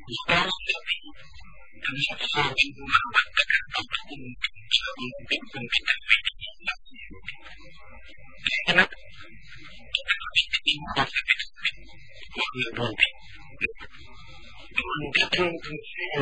Sekarang tapi terlihat seorang Muhammad akan berhukum untuk pembinaan ini. Kenapa? Kita lebih tinggi dari itu. Kita lebih tinggi.